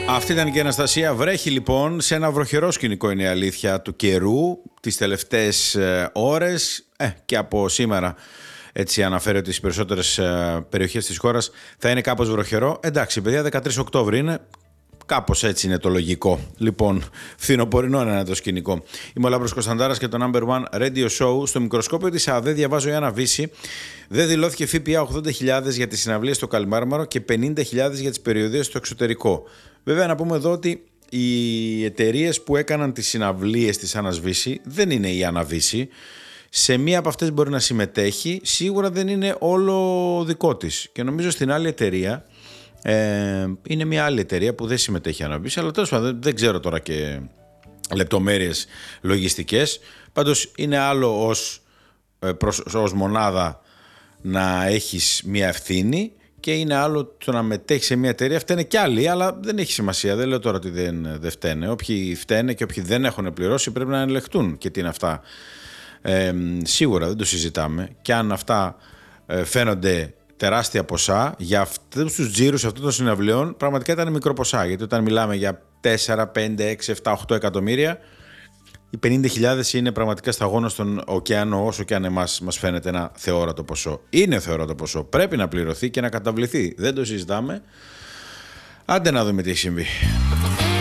Αυτή ήταν και η Αναστασία. Βρέχει λοιπόν σε ένα βροχερό σκηνικό, είναι η αλήθεια του καιρού τις τελευταίες ώρες και από σήμερα. Έτσι αναφέρει ότι στις περισσότερες περιοχές της χώρας θα είναι κάπως βροχερό. Εντάξει παιδιά, 13 Οκτώβρη είναι. Κάπως έτσι είναι το λογικό. Λοιπόν, φθινοπορεινό είναι το σκηνικό. Είμαι ο Λάμπρος Κωνσταντάρας και το Number One Radio Show. Στο μικροσκόπιο της ΑΔΕ διαβάζω η Άννα Βύση. Δεν δηλώθηκε ΦΠΑ 80.000 για τις συναυλίες στο Καλιμάρμαρο και 50.000 για τις περιοδίες στο εξωτερικό. Βέβαια, να πούμε εδώ ότι οι εταιρείες που έκαναν τις συναυλίες της Άννας Βύση δεν είναι η Άννα Βύση. Σε μία από αυτές μπορεί να συμμετέχει, σίγουρα δεν είναι όλο δικό της. Και νομίζω στην άλλη εταιρεία. Είναι μια άλλη εταιρεία που δεν συμμετέχει η Άννα Βύση, αλλά τέλος πάντων δεν ξέρω τώρα και λεπτομέρειες λογιστικές. Πάντως είναι άλλο ως μονάδα να έχεις μια ευθύνη και είναι άλλο το να μετέχεις σε μια εταιρεία. Φταίνε κι άλλοι, αλλά δεν έχει σημασία. Δεν λέω τώρα ότι δεν φταίνε. Όποιοι φταίνε και όποιοι δεν έχουν πληρώσει πρέπει να ελεγχτούν και τι είναι αυτά. Σίγουρα δεν το συζητάμε. Και αν αυτά φαίνονται τεράστια ποσά, για αυτούς τους τζίρους αυτών των συναυλιών πραγματικά ήταν μικρό ποσά. Γιατί όταν μιλάμε για 4, 5, 6, 7, 8 εκατομμύρια, οι 50.000 είναι πραγματικά σταγόνα στον ωκεανό, όσο και αν εμάς μας φαίνεται ένα θεόρατο ποσό. Είναι θεόρατο ποσό. Πρέπει να πληρωθεί και να καταβληθεί. Δεν το συζητάμε. Άντε να δούμε τι έχει συμβεί.